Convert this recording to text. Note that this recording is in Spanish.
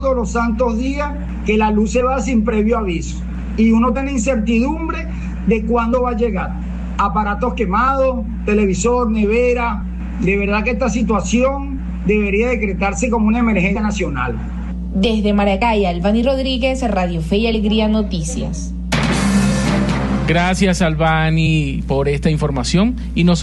los santos días que la luz se va sin previo aviso y uno tiene incertidumbre de cuándo va a llegar. Aparatos quemados, televisor, nevera. De verdad que esta situación debería decretarse como una emergencia nacional. Desde Maracay, Albany Rodríguez, Radio Fe y Alegría Noticias. Gracias, Albany, por esta información y nosotros